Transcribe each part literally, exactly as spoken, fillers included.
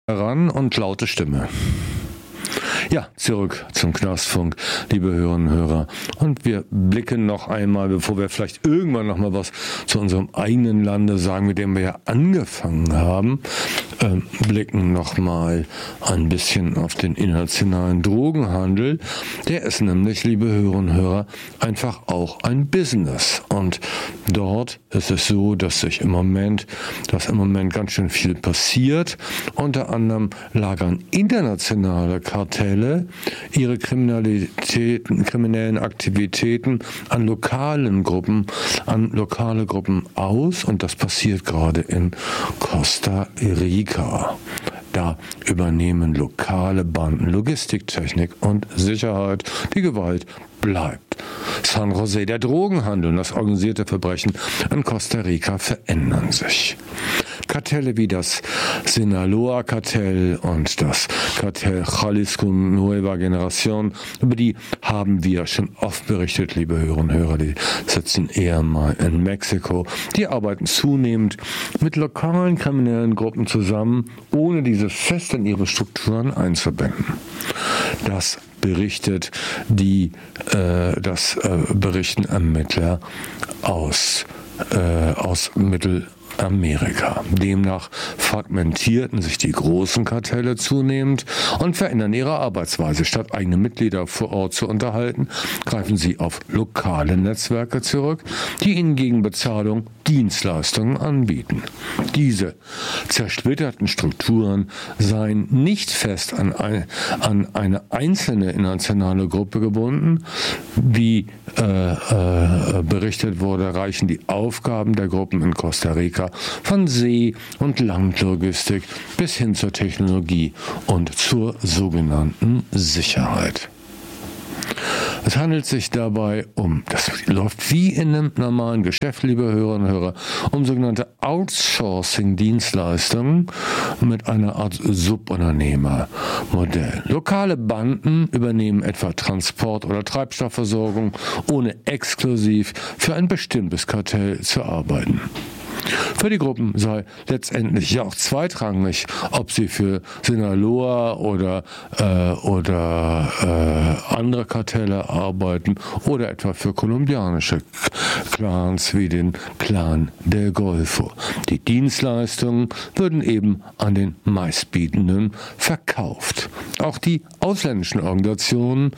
Ran und laute Stimme. Ja, zurück zum Knastfunk, liebe Hörerinnen und Hörer. Und wir blicken noch einmal, bevor wir vielleicht irgendwann noch mal was zu unserem eigenen Lande sagen, mit dem wir ja angefangen haben, äh, blicken noch mal ein bisschen auf den internationalen Drogenhandel. Der ist nämlich, liebe Hörerinnen und Hörer, einfach auch ein Business. Und dort ist es so, dass sich im Moment, dass im Moment ganz schön viel passiert. Unter anderem lagern internationale Kartelle ihre Kriminalitäten, kriminellen Aktivitäten an lokalen Gruppen, an lokale Gruppen aus, und das passiert gerade in Costa Rica. Da übernehmen lokale Banden Logistik, Technik und Sicherheit. Die Gewalt bleibt. San José, der Drogenhandel und das organisierte Verbrechen in Costa Rica verändern sich. Kartelle wie das Sinaloa-Kartell und das Kartell Jalisco Nueva Generación, über die haben wir schon oft berichtet, liebe Hörerinnen und Hörer, die sitzen eher mal in Mexiko. Die arbeiten zunehmend mit lokalen kriminellen Gruppen zusammen, ohne diese fest in ihre Strukturen einzubinden. Das berichtet die, äh, das äh, berichten Ermittler aus, äh, aus Mittelamerika. Amerika. Demnach fragmentierten sich die großen Kartelle zunehmend und verändern ihre Arbeitsweise. Statt eigene Mitglieder vor Ort zu unterhalten, greifen sie auf lokale Netzwerke zurück, die ihnen gegen Bezahlung Dienstleistungen anbieten. Diese zersplitterten Strukturen seien nicht fest an, ein, an eine einzelne internationale Gruppe gebunden. Wie äh, äh, berichtet wurde, reichen die Aufgaben der Gruppen in Costa Rica von See- und Landlogistik bis hin zur Technologie und zur sogenannten Sicherheit. Es handelt sich dabei um, das läuft wie in einem normalen Geschäft, liebe Hörerinnen und Hörer, um sogenannte Outsourcing-Dienstleistungen mit einer Art Subunternehmermodell. Lokale Banden übernehmen etwa Transport- oder Treibstoffversorgung, ohne exklusiv für ein bestimmtes Kartell zu arbeiten. Für die Gruppen sei letztendlich ja auch zweitrangig, ob sie für Sinaloa oder, äh, oder äh, andere Kartelle arbeiten oder etwa für kolumbianische Clans wie den Clan del Golfo. Die Dienstleistungen würden eben an den Meistbietenden verkauft. Auch die ausländischen Organisationen,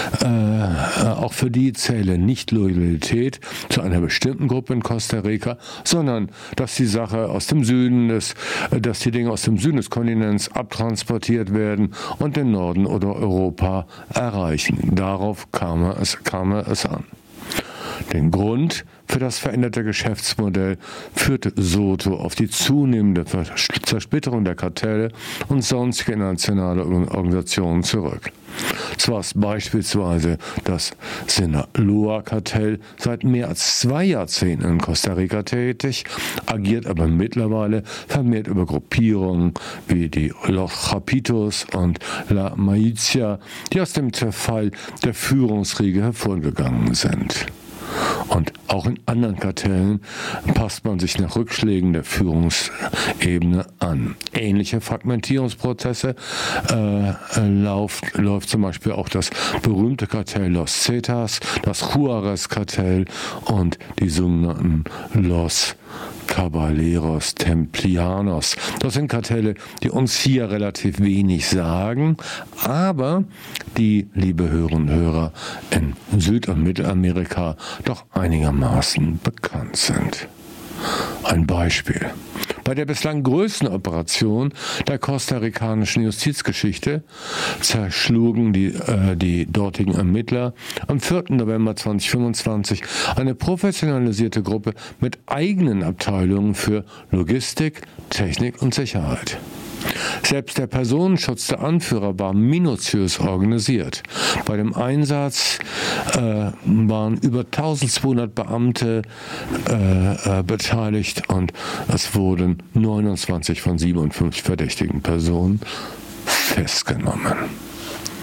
äh, auch für die zähle nicht Loyalität zu einer bestimmten Gruppe in Costa Rica, sondern dass die Sache aus dem Süden des, dass die Dinge aus dem Süden des Kontinents abtransportiert werden und den Norden oder Europa erreichen. Darauf kam es, kam es an. Den Grund für das veränderte Geschäftsmodell führte Soto auf die zunehmende Zersplitterung der Kartelle und sonstige internationale Organisationen zurück. Zwar ist beispielsweise das Sinaloa-Kartell seit mehr als zwei Jahrzehnten in Costa Rica tätig, agiert aber mittlerweile vermehrt über Gruppierungen wie die Los Chapitos und La Maicia, die aus dem Zerfall der Führungsriege hervorgegangen sind. Und auch in anderen Kartellen passt man sich nach Rückschlägen der Führungsebene an. Ähnliche Fragmentierungsprozesse äh, läuft, läuft zum Beispiel auch das berühmte Kartell Los Zetas, das Juarez-Kartell und die sogenannten Los Caballeros Templianos. Das sind Kartelle, die uns hier relativ wenig sagen, aber die, liebe Hörerinnen und Hörer, in Süd- und Mittelamerika doch einigermaßen bekannt sind. Ein Beispiel. Bei der bislang größten Operation der kostarikanischen Justizgeschichte zerschlugen die, äh, die dortigen Ermittler am vierten November zweitausendfünfundzwanzig eine professionalisierte Gruppe mit eigenen Abteilungen für Logistik, Technik und Sicherheit. Selbst der Personenschutz der Anführer war minutiös organisiert. Bei dem Einsatz äh, waren über eintausendzweihundert Beamte äh, äh, beteiligt und es wurden neunundzwanzig von siebenundfünfzig verdächtigen Personen festgenommen.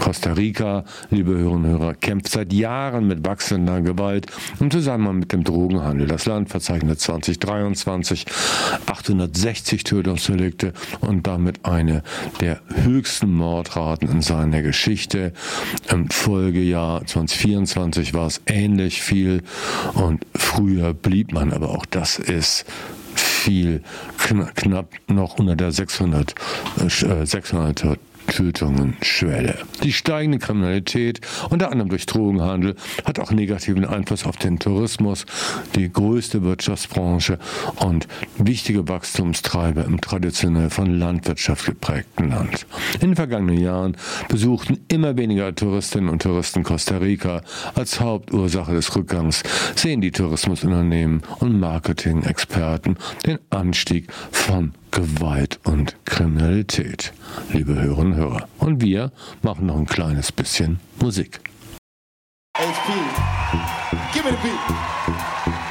Costa Rica, liebe Hörerinnen und Hörer, kämpft seit Jahren mit wachsender Gewalt im Zusammenhang mit dem Drogenhandel. Das Land verzeichnet zwanzig dreiundzwanzig achthundertsechzig Tötungsdelikte und damit eine der höchsten Mordraten in seiner Geschichte. Im Folgejahr zwanzig vierundzwanzig war es ähnlich viel und früher blieb man, aber auch das ist viel, knapp, knapp noch unter der sechshundert, äh, sechshundert Tötungen Schwelle. Die steigende Kriminalität, unter anderem durch Drogenhandel, hat auch negativen Einfluss auf den Tourismus, die größte Wirtschaftsbranche und wichtige Wachstumstreiber im traditionell von Landwirtschaft geprägten Land. In den vergangenen Jahren besuchten immer weniger Touristinnen und Touristen Costa Rica. Als Hauptursache des Rückgangs sehen die Tourismusunternehmen und Marketing-Experten den Anstieg von Gewalt und Kriminalität, liebe Hörerinnen und Hörer. Und wir machen noch ein kleines bisschen Musik. H P, give me the beat.